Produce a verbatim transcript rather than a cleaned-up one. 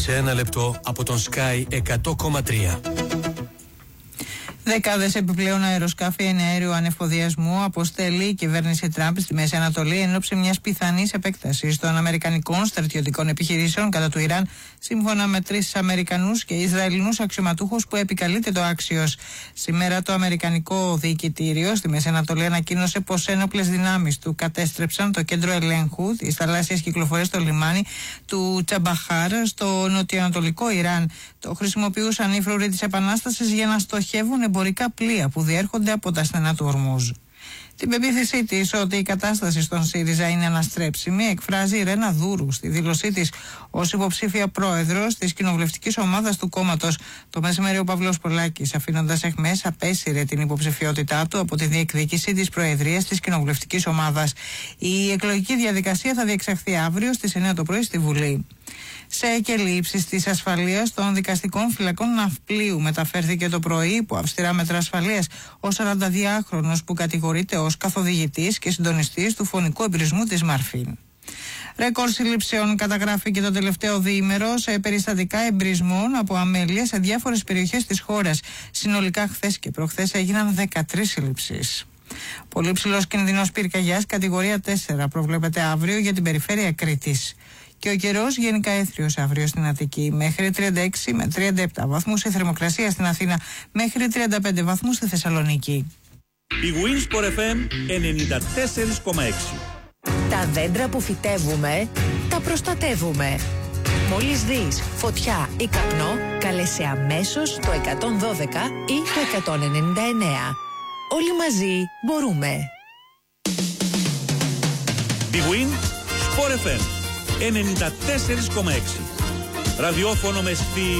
Σε ένα λεπτό από τον Sky εκατό κόμμα τρία. Δεκάδες επιπλέον αεροσκάφη εναέριου ανεφοδιασμού αποστέλει η κυβέρνηση Τραμπ στη Μέση Ανατολή εν ώψη μιας πιθανής επέκτασης των αμερικανικών στρατιωτικών επιχειρήσεων κατά του Ιράν, σύμφωνα με τρεις Αμερικανούς και Ισραηλινούς αξιωματούχους που επικαλείται το άξιος. Σήμερα το Αμερικανικό Διοικητήριο στη Μέση Ανατολή ανακοίνωσε πως ένοπλες δυνάμεις του κατέστρεψαν το κέντρο ελέγχου της θαλάσσιας κυκλοφορίας στο λιμάνι του Τσαμπαχάρ στο νοτιοανατολικό Ιράν. Το χρησιμοποιούσαν οι φρουροί της Επανάστασης για να στοχεύουν εμπορικά πλοία που διέρχονται από τα στενά του Ορμούζ. Την πεποίθησή της ότι η κατάσταση στον ΣΥΡΙΖΑ είναι αναστρέψιμη εκφράζει η Ρένα Δούρου στη δήλωσή της ως υποψήφια πρόεδρος της κοινοβουλευτικής ομάδας του κόμματος. Το μεσημέρι ο Παύλος Πολάκης, αφήνοντας εχμές, απέσυρε την υποψηφιότητά του από τη διεκδίκηση της προεδρίας της κοινοβουλευτικής ομάδας. Η εκλογική διαδικασία θα διεξαχθεί αύριο στις εννιά το πρωί στη Βουλή. Σε εκελήψεις της ασφαλείας των δικαστικών φυλακών Ναυπλίου μεταφέρθηκε το πρωί υπό αυστηρά μέτρα ασφαλείας ο σαρανταδυάχρονος που κατηγορείται ως καθοδηγητής και συντονιστής του φωνικού εμπρισμού της Μαρφίν. Ρεκόρ συλλήψεων καταγράφηκε το τελευταίο διήμερο σε περιστατικά εμπρισμών από αμέλεια σε διάφορες περιοχές της χώρας. Συνολικά χθες και προχθές έγιναν δεκατρείς συλλήψεις. Πολύ ψηλός κινδυνός πυρκαγιάς κατηγορία τέσσερα προβλέπεται αύριο για την περιφέρεια Κρήτης. Και ο καιρός γενικά έθριος αύριο στην Αττική, μέχρι τριάντα έξι με τριάντα επτά βαθμούς, η θερμοκρασία στην Αθήνα μέχρι τριάντα πέντε βαθμούς στη Θεσσαλονίκη. Η Winsport εφ εμ ενενήντα τέσσερα κόμμα έξι. Τα δέντρα που φυτεύουμε, τα προστατεύουμε. Μόλις δεις φωτιά ή καπνό, κάλεσε αμέσως το εκατόν δώδεκα ή το εκατόν ενενήντα εννέα. Όλοι μαζί μπορούμε. Η Winsport εφ εμ ενενήντα τέσσερα κόμμα έξι. Ραδιόφωνο με στυλ